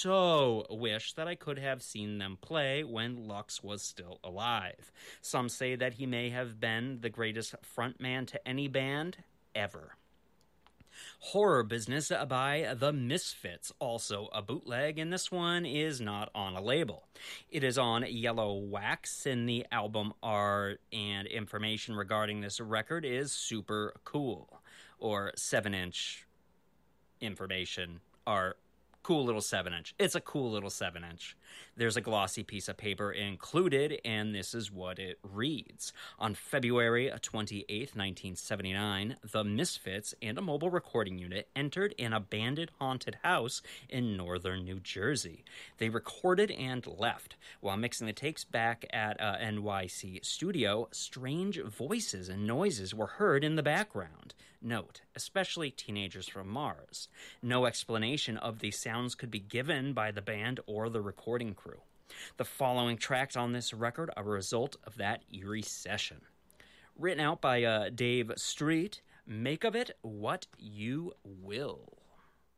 so wish that I could have seen them play when Lux was still alive. Some say that he may have been the greatest frontman to any band ever. Horror Business by The Misfits, also a bootleg, and this one is not on a label. It is on yellow wax, and the album art and information regarding this record is super cool. Or 7-inch information art. Cool little 7-inch. It's a cool little 7-inch. There's a glossy piece of paper included, and this is what it reads. On February 28th, 1979, the Misfits and a mobile recording unit entered an abandoned haunted house in northern New Jersey. They recorded and left. While mixing the tapes back at a NYC studio, strange voices and noises were heard in the background. Note, especially Teenagers from Mars. No explanation of the sounds could be given by the band or the recording crew. The following tracks on this record are a result of that eerie session. Written out by Dave Street, make of it what you will.